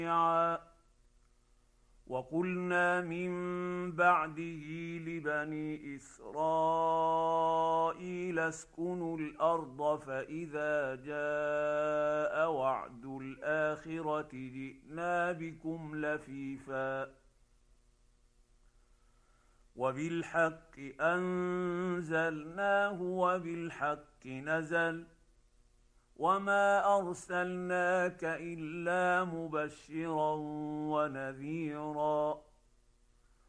وقلنا من بعده لبني إسرائيل اسكنوا الأرض فإذا جاء وعد الآخرة جئنا بكم لفيفا وبالحق أنزلناه وبالحق نزل وما أرسلناك إلا مبشرا ونذيرا